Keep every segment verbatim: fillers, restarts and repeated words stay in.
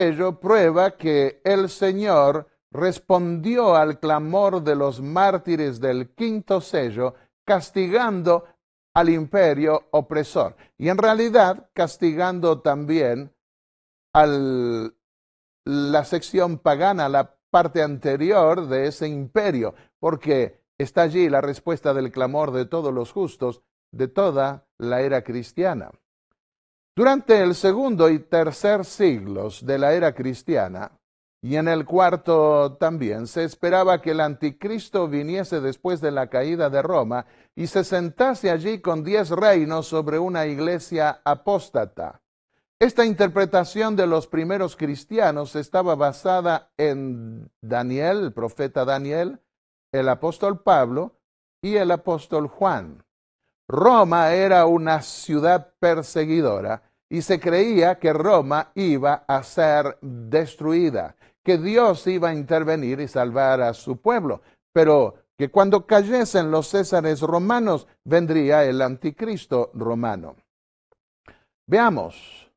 ello prueba que el Señor respondió al clamor de los mártires del quinto sello, castigando al imperio opresor. Y en realidad castigando también a la sección pagana, la parte anterior de ese imperio, porque está allí la respuesta del clamor de todos los justos de toda la era cristiana. Durante el segundo y tercer siglos de la era cristiana, y en el cuarto también, se esperaba que el anticristo viniese después de la caída de Roma y se sentase allí con diez reinos sobre una iglesia apóstata. Esta interpretación de los primeros cristianos estaba basada en Daniel, el profeta Daniel, el apóstol Pablo y el apóstol Juan. Roma era una ciudad perseguidora y se creía que Roma iba a ser destruida, que Dios iba a intervenir y salvar a su pueblo, pero que cuando cayesen los césares romanos vendría el anticristo romano. Veamos.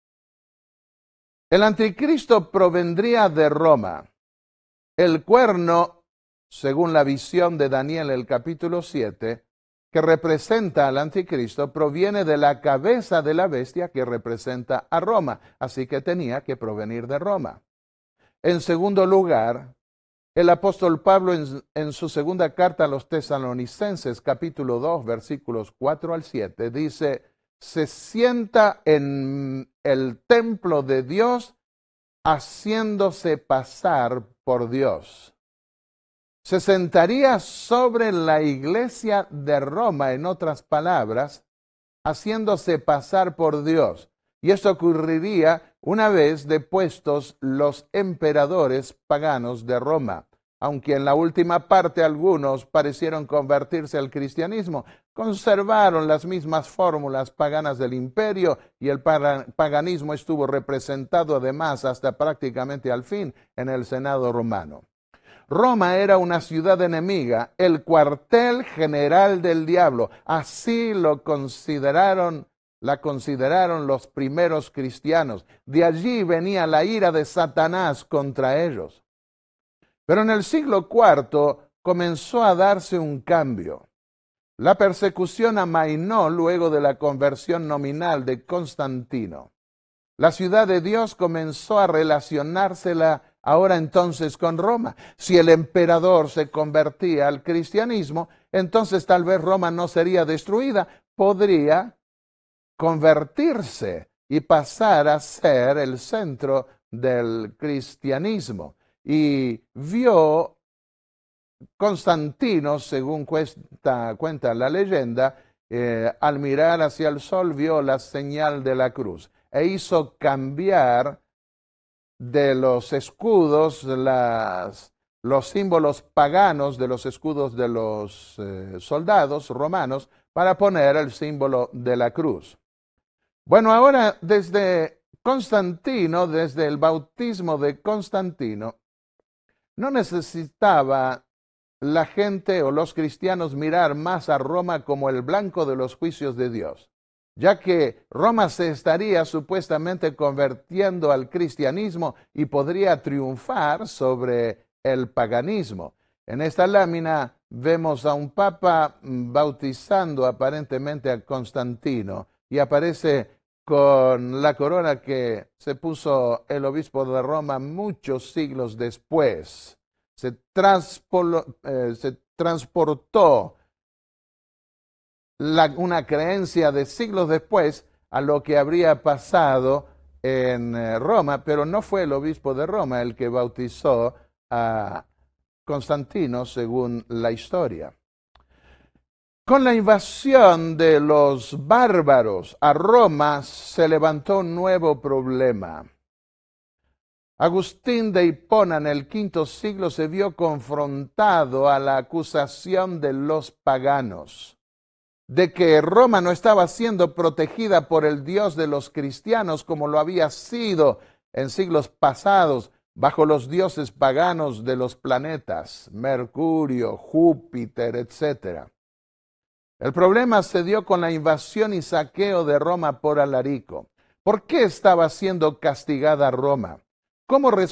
El anticristo provendría de Roma. El cuerno, según la visión de Daniel, el capítulo siete, que representa al anticristo, proviene de la cabeza de la bestia que representa a Roma, así que tenía que provenir de Roma. En segundo lugar, el apóstol Pablo en, en su segunda carta a los tesalonicenses, capítulo dos, versículos cuatro al siete, dice: se sienta en el templo de Dios haciéndose pasar por Dios. Se sentaría sobre la iglesia de Roma, en otras palabras, haciéndose pasar por Dios. Y esto ocurriría una vez depuestos los emperadores paganos de Roma. Aunque en la última parte algunos parecieron convertirse al cristianismo, conservaron las mismas fórmulas paganas del imperio y el paganismo estuvo representado además hasta prácticamente al fin en el Senado romano. Roma era una ciudad enemiga, el cuartel general del diablo. Así lo consideraron, la consideraron los primeros cristianos. De allí venía la ira de Satanás contra ellos. Pero en el siglo cuarto comenzó a darse un cambio. La persecución amainó luego de la conversión nominal de Constantino. La ciudad de Dios comenzó a relacionársela ahora entonces con Roma. Si el emperador se convertía al cristianismo, entonces tal vez Roma no sería destruida, podría convertirse y pasar a ser el centro del cristianismo. Y vio Constantino, según cuenta, cuenta la leyenda, eh, al mirar hacia el sol vio la señal de la cruz e hizo cambiar de los escudos, las, los símbolos paganos de los escudos de los eh, soldados romanos para poner el símbolo de la cruz. Bueno, ahora desde Constantino, desde el bautismo de Constantino, no necesitaba la gente o los cristianos mirar más a Roma como el blanco de los juicios de Dios, ya que Roma se estaría supuestamente convirtiendo al cristianismo y podría triunfar sobre el paganismo. En esta lámina vemos a un papa bautizando aparentemente a Constantino y aparece con la corona que se puso el obispo de Roma muchos siglos después. Se, transpolo, eh, se transportó La, una creencia de siglos después a lo que habría pasado en eh, Roma, pero no fue el obispo de Roma el que bautizó a Constantino, según la historia. Con la invasión de los bárbaros a Roma se levantó un nuevo problema. Agustín de Hipona en el quinto siglo se vio confrontado a la acusación de los paganos de que Roma no estaba siendo protegida por el Dios de los cristianos como lo había sido en siglos pasados bajo los dioses paganos de los planetas, Mercurio, Júpiter, etcétera. El problema se dio con la invasión y saqueo de Roma por Alarico. ¿Por qué estaba siendo castigada Roma? ¿Cómo